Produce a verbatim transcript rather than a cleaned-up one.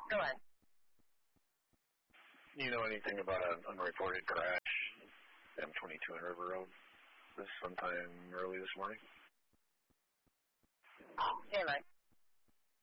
Go ahead. You know anything about an unreported crash, M twenty-two on River Road, this sometime early this morning? Stand by.